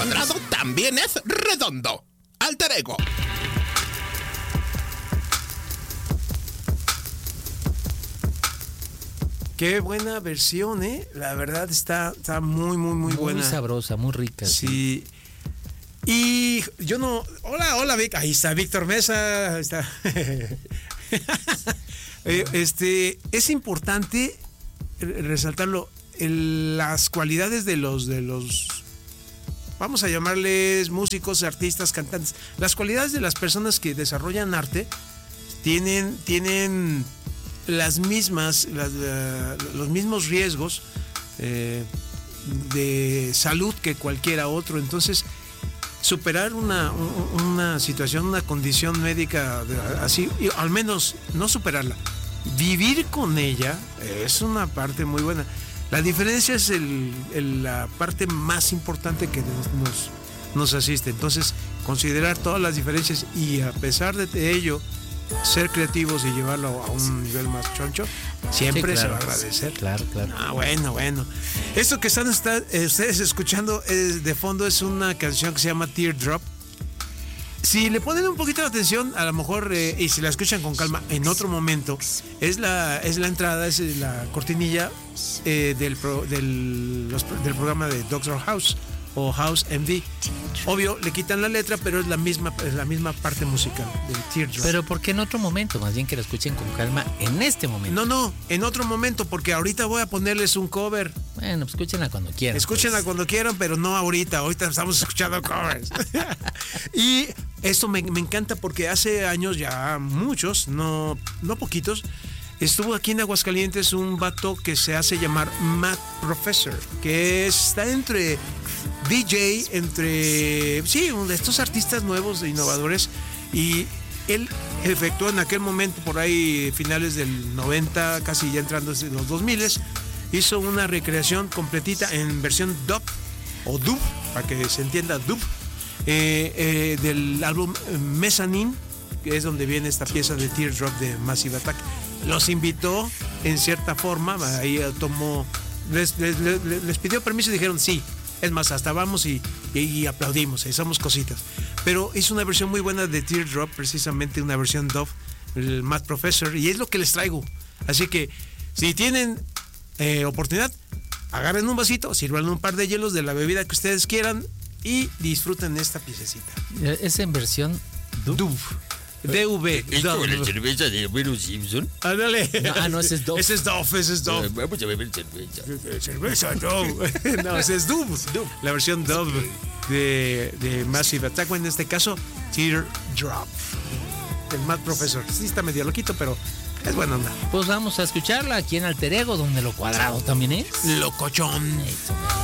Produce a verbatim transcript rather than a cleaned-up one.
cuadrado también es redondo. Alter Ego. Qué buena versión, ¿eh? La verdad está, está muy, muy, muy, muy buena. Muy sabrosa, muy rica. Sí. Y yo no... Hola, hola, Vic. Ahí está Víctor Mesa. Ahí está. este, es importante resaltarlo. El, las cualidades de los, de los... Vamos a llamarles músicos, artistas, cantantes. Las cualidades de las personas que desarrollan arte tienen... tienen las mismas, las, uh, los mismos riesgos eh, de salud que cualquiera otro. Entonces, superar una, una situación, una condición médica así, al menos no superarla, vivir con ella es una parte muy buena. La diferencia es el, el, la parte más importante que nos, nos asiste. Entonces, considerar todas las diferencias y a pesar de ello, ser creativos y llevarlo a un nivel más choncho, siempre sí, claro, se va a agradecer. Claro, claro. Ah, bueno, bueno. Esto que están está, eh, ustedes escuchando es, de fondo es una canción que se llama Teardrop. Si le ponen un poquito de atención, a lo mejor, eh, y si la escuchan con calma en otro momento, es la, es la entrada, es la cortinilla eh, del, pro, del, los, del programa de Doctor House o House M D. Obvio, le quitan la letra, pero es la misma, es la misma parte musical del Teardrop. Pero ¿por qué en otro momento? Más bien que lo escuchen con calma en este momento. No, no, en otro momento, porque ahorita voy a ponerles un cover. Bueno, pues escúchenla cuando quieran. Escúchenla pues. cuando quieran, pero no ahorita. Ahorita estamos escuchando covers. Y esto me, me encanta porque hace años ya muchos, no, no poquitos, estuvo aquí en Aguascalientes un vato que se hace llamar Matt Professor, que está entre D J, entre, sí, de estos artistas nuevos e innovadores, y él efectuó en aquel momento, por ahí finales del noventa, casi ya entrando en los dos mil, hizo una recreación completita en versión dub, o dub, para que se entienda dub, eh, eh, del álbum Mezzanine, que es donde viene esta pieza de Teardrop de Massive Attack. Los invitó en cierta forma, ahí tomó, les, les, les, les pidió permiso y dijeron sí. Es más, hasta vamos y, y, y aplaudimos, hacemos cositas. Pero hizo una versión muy buena de Teardrop, precisamente una versión dub, el Matt Professor, y es lo que les traigo. Así que, si tienen eh, oportunidad, agarren un vasito, sirvan un par de hielos de la bebida que ustedes quieran y disfruten esta piececita. ¿Es en versión dub? Dub. D V. ¿Es como la cerveza de Homero Simpson? Ándale. No, ah, no, ese es Dove. Ese es Dove, ese es Dove. Vamos a beber cerveza. Cerveza, Dove. No, ese es Dove. La versión Dove de, de Massive Attack, bueno, en este caso, Teardrop. El Matt Professor. Sí está medio loquito, pero es buena onda. Pues vamos a escucharla aquí en Alter Ego, donde lo cuadrado también es locochón. Eso.